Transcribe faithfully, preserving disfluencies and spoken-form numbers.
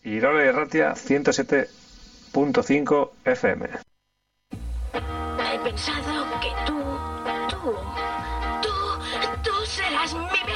Irola Irratia ciento siete punto cinco F M. He pensado que tú, tú, tú, tú serás mi